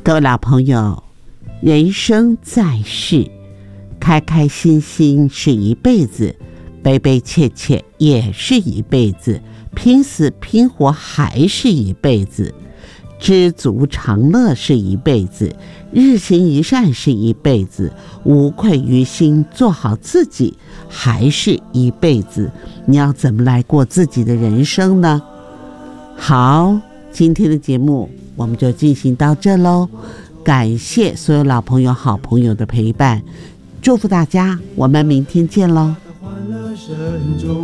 各位老朋友，人生在世，开开心心是一辈子，悲悲切切也是一辈子，拼死拼活还是一辈子，知足常乐是一辈子，日行一善是一辈子，无愧于心做好自己还是一辈子。你要怎么来过自己的人生呢？好，今天的节目我们就进行到这咯，感谢所有老朋友好朋友的陪伴，祝福大家，我们明天见咯。